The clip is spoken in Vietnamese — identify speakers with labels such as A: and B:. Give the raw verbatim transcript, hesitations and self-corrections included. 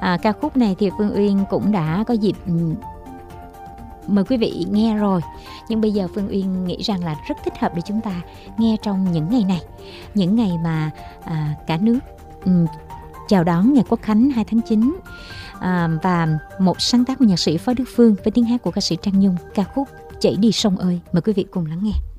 A: À, ca khúc này thì Phương Uyên cũng đã có dịp mời quý vị nghe rồi, nhưng bây giờ Phương Uyên nghĩ rằng là rất thích hợp để chúng ta nghe trong những ngày này, những ngày mà à, cả nước um, chào đón ngày Quốc khánh hai tháng chín, à, và một sáng tác của nhạc sĩ Phó Đức Phương với tiếng hát của ca sĩ Trang Nhung, ca khúc Chảy đi sông ơi. Mời quý vị cùng lắng nghe.